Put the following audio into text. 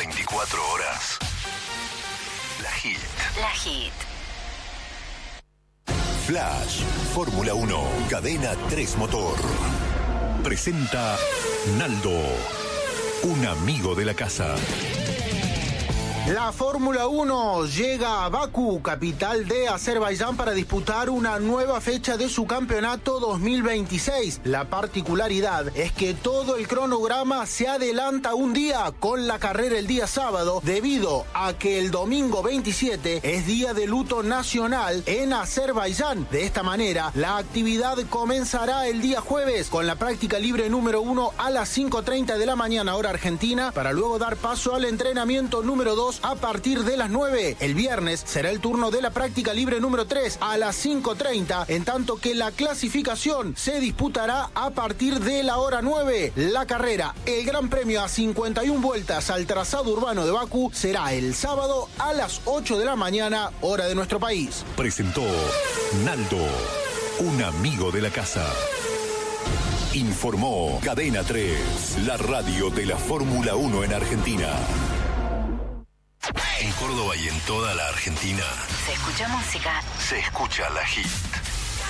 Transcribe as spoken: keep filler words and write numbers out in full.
veinticuatro horas. La Hit. La Hit. Flash, Fórmula uno, Cadena tres Motor. Presenta Naldo, un amigo de la casa. La Fórmula uno llega a Bakú, capital de Azerbaiyán, para disputar una nueva fecha de su campeonato dos mil veintiséis. La particularidad es que todo el cronograma se adelanta un día con la carrera el día sábado, debido a que el domingo veintisiete es día de luto nacional en Azerbaiyán. De esta manera, la actividad comenzará el día jueves con la práctica libre número uno a las cinco treinta de la mañana, hora argentina, para luego dar paso al entrenamiento número dos a partir de las nueve. El viernes será el turno de la práctica libre número tres a las cinco treinta, en tanto que la clasificación se disputará a partir de la hora nueve. La carrera, el Gran Premio a cincuenta y una vueltas al trazado urbano de Bakú, será el sábado a las ocho de la mañana, hora de nuestro país. Presentó Naldo, un amigo de la casa. Informó Cadena tres, la radio de la Fórmula uno en Argentina. En Córdoba y en toda la Argentina Se escucha música. se escucha La Hit.